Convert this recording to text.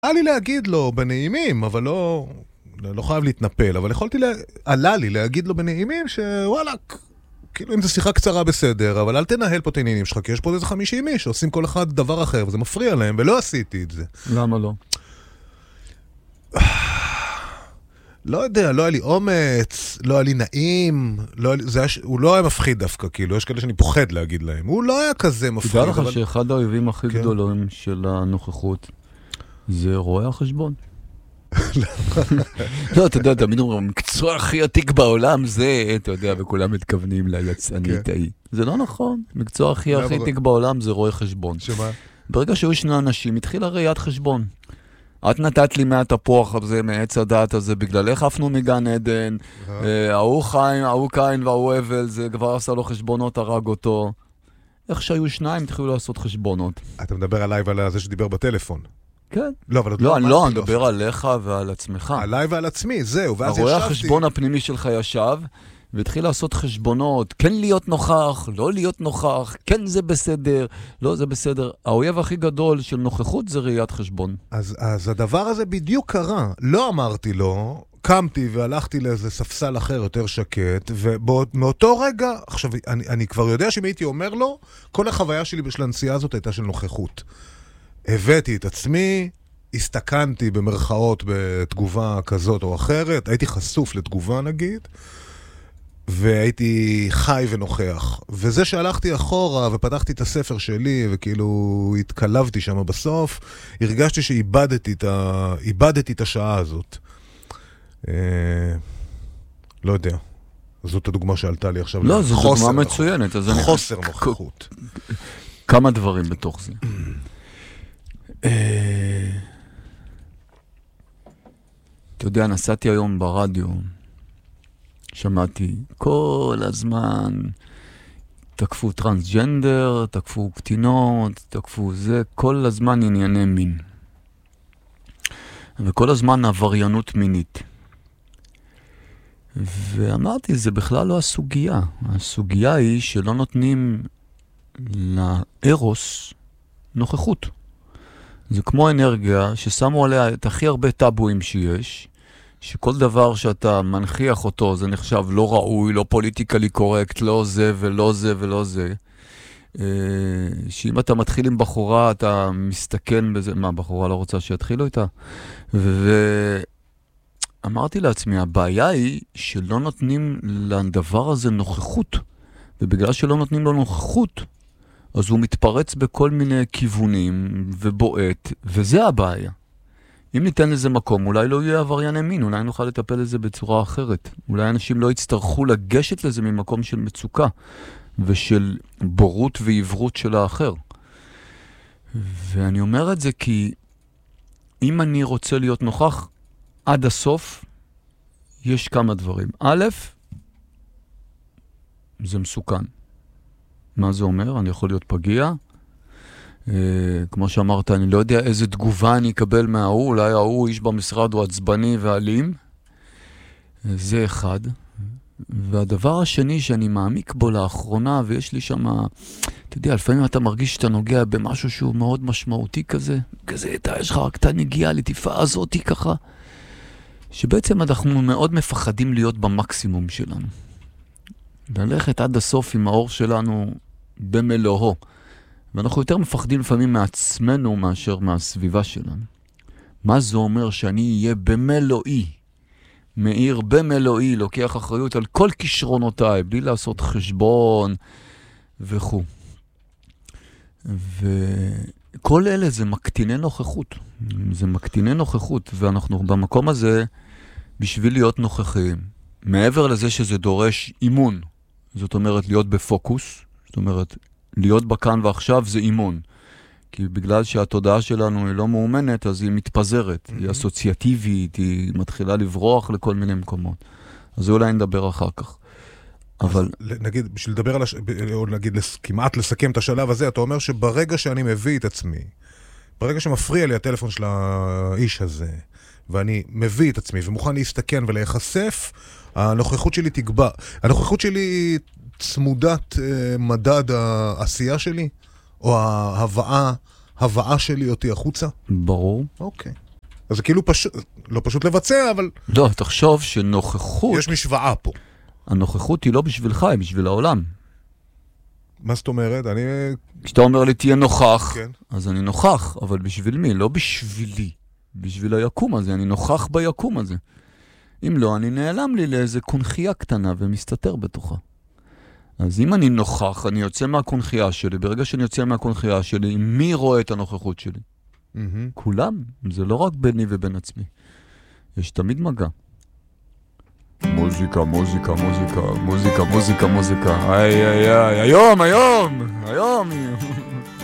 היה לי להגיד לו בנעימים, אבל לא חייב להתנפל, אבל עלה לי להגיד לו בנעימים שוואלה, כאילו אם זו שיחה קצרה בסדר, אבל אל תנהל פה את העניינים שלך, כי יש פה איזה 50 איש שעושים כל אחד דבר אחר, וזה מפריע להם, ולא עשיתי את זה. למה לא? לא יודע, לא היה לי אומץ, לא היה לי נעים, הוא לא היה מפחיד דווקא, כאילו, יש כאלה שאני פוחד להגיד להם. הוא לא היה כזה מפחיד. תדע לך שאחד האויבים הכי גדולים של הנוכחות זה רואה החשבון. לא, אתה יודע, תמיד אומרים, המקצוע הכי עתיק בעולם זה, אתה יודע, וכולם מתכוונים ליצאנית ההיא. זה לא נכון. המקצוע הכי עתיק בעולם זה רואה חשבון. שמה? ברגע שהיו שני אנשים, התחילה ראיית חשבון. את נתת לי מהתפוח הזה, מעץ הדת הזה, בגללך עפנו מגן עדן, ההוא קין וההוא הבל, זה כבר עשה לו חשבונות, הרג אותו. איך שהיו שניים, התחילו לעשות חשבונות. אתה מדבר עליי ועל זה שדיבר בטלפון. כן. לא, אני מדבר עליך ועל עצמך. עליי ועל עצמי, זהו. הרואה החשבון הפנימי שלך ישב, והתחיל לעשות חשבונות, כן להיות נוכח, לא להיות נוכח, כן זה בסדר, לא זה בסדר. האויב הכי גדול של נוכחות זה ראיית חשבון. אז הדבר הזה בדיוק קרה. לא אמרתי לו, קמתי והלכתי לאיזה ספסל אחר יותר שקט, ומאותו רגע, עכשיו, אני כבר יודע שאם הייתי אומר לו, כל החוויה שלי של הנסיעה הזאת הייתה של נוכחות. הבאתי את עצמי, הסתכנתי במרכאות בתגובה כזאת או אחרת, הייתי חשוף לתגובה נגיד, והייתי חי ונוכח. וזה שהלכתי אחורה ופתחתי את הספר שלי וכאילו התקלבתי שם בסוף, הרגשתי שאיבדתי את השעה הזאת. לא יודע. זאת הדוגמה שעלתה לי עכשיו. לא, זו דוגמה מצוינת. חוסר נוכחות. כמה דברים בתוך זה. אתה יודע, נסעתי היום ברדיו, שמעתי כל הזמן, תקפו טרנסג'נדר, תקפו קטינות, תקפו זה, כל הזמן ענייני מין. וכל הזמן עבריינות מינית. ואמרתי, זה בכלל לא הסוגיה. הסוגיה היא שלא נותנים לארוס נוכחות. זה כמו אנרגיה ששמו עליה את הכי הרבה טאבואים שיש, שכל דבר שאתה מנחיח אותו זה נחשב לא ראוי, לא פוליטיקלי קורקט, לא זה ולא זה ולא זה. שאם אתה מתחיל עם בחורה, אתה מסתכן בזה, מה, בחורה לא רוצה שיתחילו איתה? ואמרתי לעצמי, הבעיה היא שלא נותנים לדבר הזה נוכחות, ובגלל שלא נותנים לו נוכחות, אז הוא מתפרץ בכל מיני כיוונים ובועט, וזה הבעיה. אם ניתן לזה מקום, אולי לא יהיה עבריין מין, אולי נוכל לטפל לזה בצורה אחרת. אולי אנשים לא יצטרכו לגשת לזה ממקום של מצוקה, ושל בורות ועברות של האחר. ואני אומר את זה כי אם אני רוצה להיות נוכח עד הסוף, יש כמה דברים. א', זה מסוכן. מה זה אומר? אני יכול להיות פגיע. כמו שאמרת, אני לא יודע איזה תגובה אני אקבל מההוא, אולי ההוא איש במשרד הוא עצבני ואלים. זה אחד. והדבר השני שאני מעמיק בו לאחרונה, ויש לי שם, אתה יודע, לפעמים אתה מרגיש שאתה נוגע במשהו שהוא מאוד משמעותי כזה, יש לך רק את הנגיעה לטיפה הזאתי ככה, שבעצם אנחנו מאוד מפחדים להיות במקסימום שלנו. ללכת עד הסוף עם האור שלנו במלואו. ואנחנו יותר מפחדים לפעמים מעצמנו מאשר מהסביבה שלנו. מה זה אומר שאני אהיה במלואי, מאיר במלואי, לוקח אחריות על כל כישרונותיי, בלי לעשות חשבון וכו'. וכל אלה זה מקטיני נוכחות. זה מקטיני נוכחות, ואנחנו במקום הזה בשביל להיות נוכחים. מעבר לזה שזה דורש אימון, זאת אומרת להיות בפוקוס, זאת אומרת להיות בכאן ועכשיו זה אימון. כי בגלל שהתודעה שלנו היא לא מאומנת, אז היא מתפזרת, היא אסוציאטיבית, היא מתחילה לברוח לכל מיני מקומות. אז אולי נדבר אחר כך. אבל נגיד, בשביל לדבר על או נגיד כמעט לסכם את השלב הזה, אתה אומר שברגע שאני מביא את עצמי, ברגע שמפריע לי הטלפון של האיש הזה, ואני מביא את עצמי ומוכן להסתכן ולהיחשף, הנוכחות שלי תגבר. הנוכחות שלי צמודת מדד העשייה שלי, או ההבאה שלי אותי החוצה? ברור. אוקיי. אז זה כאילו לא פשוט לבצע, אבל... לא, תחשוב שנוכחות... יש משוואה פה. הנוכחות היא לא בשבילך, היא בשביל העולם. מה זאת אומרת? כשאתה אומר לי תהיה נוכח, כן. אז אני נוכח, אבל בשביל מי? לא בשבילי. בשביל היקום הזה, אני נוכח ביקום הזה. אם לא, אני נעלם לי לאיזה קונחייה קטנה ומסתתר בתוכה. אז אם אני נוכח, אני יוצא מהקונחייה שלי, ברגע שאני יוצא מהקונחייה שלי, מי רואה את הנוכחות שלי? כולם, זה לא רק ביני ובין עצמי. יש תמיד מגע. מוזיקה, מוזיקה, מוזיקה, מוזיקה, מוזיקה, מוזיקה. היום.